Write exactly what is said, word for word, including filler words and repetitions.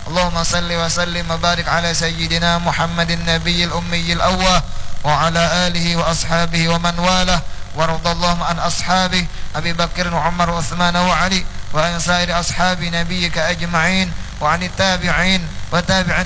اللهم صل وسلم وبارك على سيدنا محمد النبي الأمي الأول وعلى آله وأصحابه ومن والاه، وارض اللهم عن أصحابه أبي بكر وعمر وعثمان وعلي وعن سائر أصحاب نبيك أجمعين، وعن التابعين وتابع